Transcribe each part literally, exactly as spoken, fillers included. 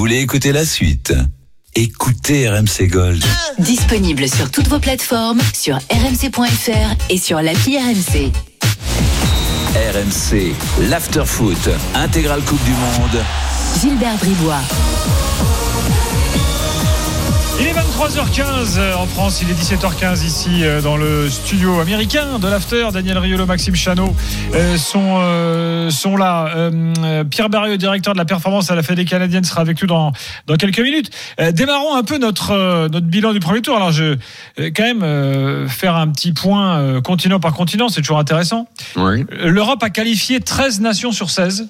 voulez écouter la suite? Écoutez R M C Gold. Disponible sur toutes vos plateformes, sur r m c point f r et sur l'appli R M C. R M C, l'afterfoot, intégrale Coupe du Monde. Gilbert Bribois. Il est vingt-trois heures quinze en France, il est dix-sept heures quinze ici dans le studio américain de l'After. Daniel Riolo, Maxime Chanot euh, sont, euh, sont là. Euh, Pierre Barrieux, directeur de la performance à la Fédé canadienne, sera avec nous dans, dans quelques minutes. Euh, démarrons un peu notre, euh, notre bilan du premier tour. Alors, je vais quand même euh, faire un petit point euh, continent par continent, c'est toujours intéressant. Oui. L'Europe a qualifié treize nations sur seize.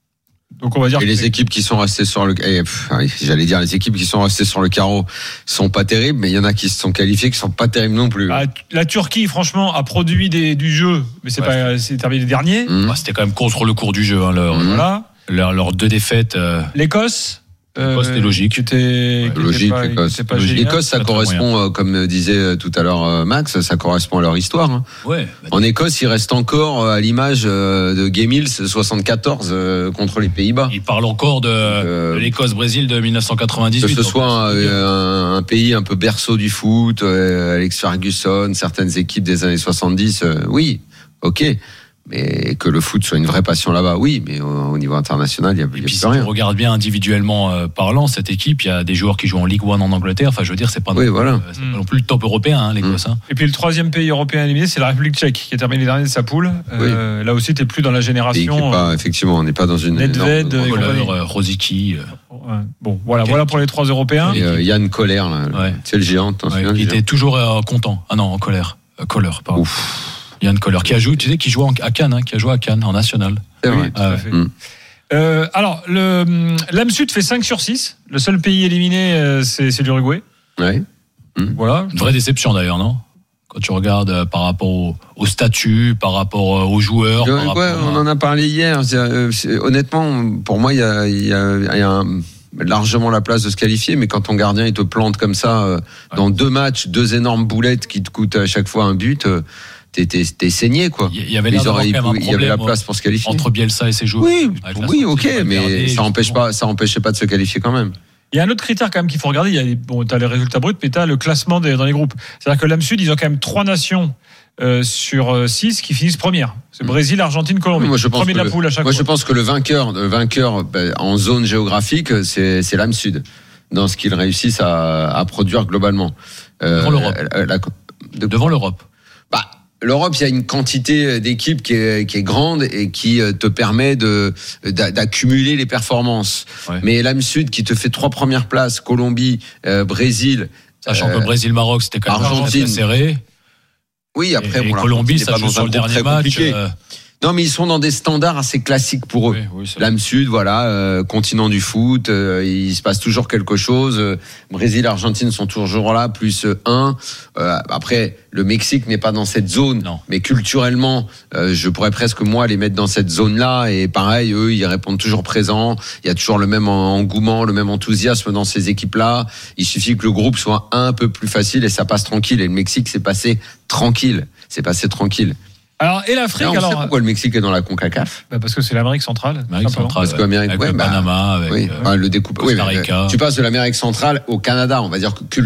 Donc on va dire et les équipes qui sont restées sur le et, pff, j'allais dire les équipes qui sont restées sur le carreau sont pas terribles, mais il y en a qui se sont qualifiées qui sont pas terribles non plus. La, la Turquie franchement a produit des, du jeu, mais c'est ouais, pas c'est terminé dernier. Mmh. Ouais, c'était quand même contre le cours du jeu hein, leur, mmh. voilà. leur, leur deux défaites. Euh... L'Écosse. Euh, c'était logique. Qui était, qui logique. Pas, L'Écosse, L'Écosse, ça correspond, euh, comme disait tout à l'heure Max, ça correspond à leur histoire. Hein. Ouais. Bah, en Écosse, il reste encore à l'image de Gay Mills soixante-quatorze euh, contre les Pays-Bas. Il parle encore de, euh, de l'Écosse-Brésil de dix-neuf cent quatre-vingt-dix-huit. Que ce soit un, un, un pays un peu berceau du foot, euh, Alex Ferguson, certaines équipes des années soixante-dix, euh, oui, ok. Mais que le foot soit une vraie passion là-bas, oui, mais au, au niveau international, il y a, et y a puis, plus si rien. on regarde bien individuellement euh, parlant, cette équipe, il y a des joueurs qui jouent en Ligue un en Angleterre. Enfin, je veux dire, c'est pas, oui, non, voilà. euh, c'est mmh. pas non plus le top européen, hein, l'Écosse. Mmh. Hein. Et puis le troisième pays européen éliminé, c'est la République tchèque, qui a terminé dernier de sa poule. Oui. Euh, là aussi, t'es plus dans la génération. Pas, effectivement, on n'est pas dans une. Nedved, euh, Rosicky. Euh. Ouais. Bon, voilà, okay. voilà pour les trois Européens. Et euh, Yann Kohler, là, ouais. c'est le géant. Ouais, il était toujours euh, content. Ah non, en colère. Euh, Kohler, pardon. Ouf. Yann Kohler, qui a joué, tu sais, qui joue à Cannes, hein, qui a joué à Cannes en national. C'est vrai. Oui, tout à fait. Mmh. Euh, alors, le, l'A M Sud fait cinq sur six. Le seul pays éliminé, euh, c'est, c'est l'Uruguay. Ouais. Mmh. Voilà. Une vraie déception d'ailleurs, non ? Quand tu regardes euh, par rapport au, au statut, par rapport euh, aux joueurs. Ouais, par ouais, rapport on à... en a parlé hier. C'est, euh, c'est, honnêtement, pour moi, il y a, y a, y a un, largement la place de se qualifier, mais quand ton gardien il te plante comme ça euh, ouais. dans deux matchs, deux énormes boulettes qui te coûtent à chaque fois un but. Euh, T'es, t'es, t'es saigné quoi. Il y avait, il auraient, il y avait la place pour se qualifier entre Bielsa et ses joueurs. Oui, oui, ok, mais ça empêche pas, ça empêchait pas de se qualifier quand même. Il y a un autre critère quand même qu'il faut regarder. Il y a les, bon, t'as les résultats bruts, mais t'as le classement des, dans les groupes. C'est-à-dire que l'A M Sud, ils ont quand même trois nations euh, sur six qui finissent premières. C'est Brésil, Argentine, Colombie. Moi, je pense Premier de la le, poule à chaque moi, fois. je pense que le vainqueur, le vainqueur ben, en zone géographique, c'est, c'est l'A M Sud dans ce qu'ils réussissent à, à produire globalement. Euh, Devant l'Europe. La, la, de, Devant l'Europe. Bah. L'Europe, il y a une quantité d'équipes qui est, qui est grande et qui te permet de, d'accumuler les performances. Ouais. Mais l'A M Sud qui te fait trois premières places, Colombie, euh, Brésil. Sachant euh, que Brésil-Maroc, c'était quand même Argentine serré. Oui, après, et, bon, et Colombie, ça joue sur le dernier match. Euh... Non, mais ils sont dans des standards assez classiques pour eux. Oui, oui, L'A M Sud, voilà, euh, continent du foot, euh, il se passe toujours quelque chose. Euh, Brésil, Argentine sont toujours là, plus un. Euh, après, le Mexique n'est pas dans cette zone, non. mais culturellement, euh, je pourrais presque moi les mettre dans cette zone-là. Et pareil, eux, ils répondent toujours présents. Il y a toujours le même engouement, le même enthousiasme dans ces équipes-là. Il suffit que le groupe soit un peu plus facile et ça passe tranquille. Et le Mexique, c'est passé tranquille. C'est passé tranquille. Alors, et l'Afrique, alors, on alors. sait pourquoi le Mexique est dans la CONCACAF? Bah parce que c'est l'Amérique centrale. L'Amérique centrale. Parce que l'Amérique, avec ouais, le bah, Panama, avec oui, euh, bah, le découpe. Oui, Costa Rica. Tu passes de l'Amérique centrale au Canada. On va dire que